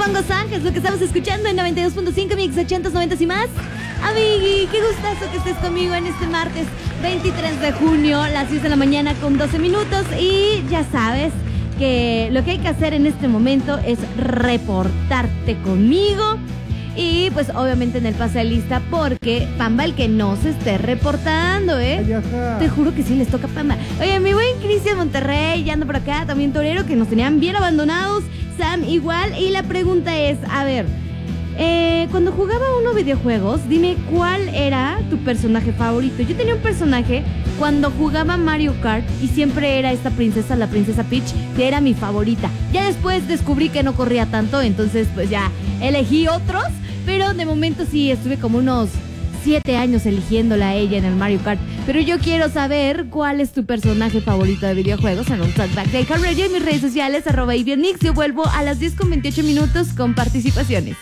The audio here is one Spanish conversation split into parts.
Pongo Sang, es lo que estamos escuchando en 92.5 Mix 80s, 90s y más. Amigui, qué gustazo que estés conmigo en este martes 23 de junio, las 10 de la mañana con 12 minutos. Y ya sabes que lo que hay que hacer en este momento es reportarte conmigo. Y pues obviamente en el pase de lista, porque Pamba el que no se esté reportando, Te juro que sí les toca Pamba. Oye, mi buen Cristian Monterrey, ya anda por acá, también Torero, que nos tenían bien abandonados. Sam igual. Y la pregunta es, a ver, cuando jugaba uno videojuegos, dime cuál era tu personaje favorito. Yo tenía un personaje cuando jugaba Mario Kart y siempre era esta princesa, la princesa Peach, que era mi favorita. Ya después descubrí que no corría tanto, entonces pues ya elegí otros. Pero de momento sí, estuve como unos 7 años eligiéndola a ella en el Mario Kart. Pero yo quiero saber cuál es tu personaje favorito de videojuegos en un Talkback de iHeartRadio y mis redes sociales, @IbiaNix. Yo vuelvo a las 10:28 con participaciones.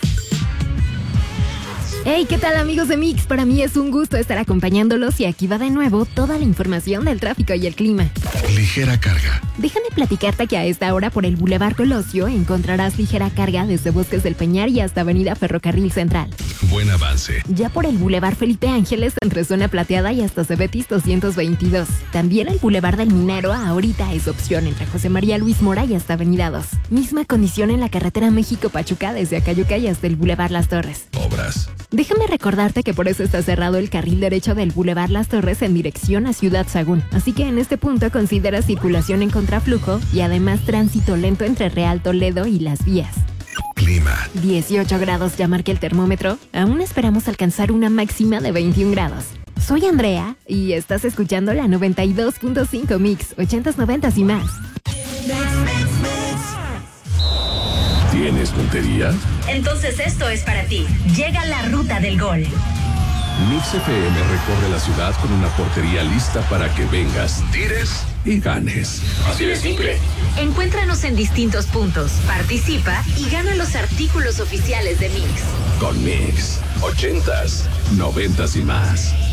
Hey, ¿qué tal, amigos de Mix? Para mí es un gusto estar acompañándolos y aquí va de nuevo toda la información del tráfico y el clima. Ligera carga. Déjame platicarte que a esta hora por el Boulevard Colosio encontrarás ligera carga desde Bosques del Peñar y hasta Avenida Ferrocarril Central. Buen avance. Ya por el Boulevard Felipe Ángeles entre Zona Plateada y hasta Cebetis 222. También el Boulevard del Minero ahorita es opción entre José María Luis Mora y hasta Avenida 2. Misma condición en la carretera México-Pachuca desde Acayuca y hasta el Boulevard Las Torres. Obras. Déjame recordarte que por eso está cerrado el carril derecho del Boulevard Las Torres en dirección a Ciudad Sagún. Así que en este punto considera circulación en contraflujo y además tránsito lento entre Real Toledo y Las Vías. Clima. 18 grados ya marca el termómetro. Aún esperamos alcanzar una máxima de 21 grados. Soy Andrea y estás escuchando la 92.5 Mix 80s, 90s y más. ¿Tienes puntería? Entonces esto es para ti. Llega la ruta del gol. Mix FM recorre la ciudad con una portería lista para que vengas, tires y ganes. Así de simple. Encuéntranos en distintos puntos, participa y gana los artículos oficiales de Mix. Con Mix, 80s, 90s y más.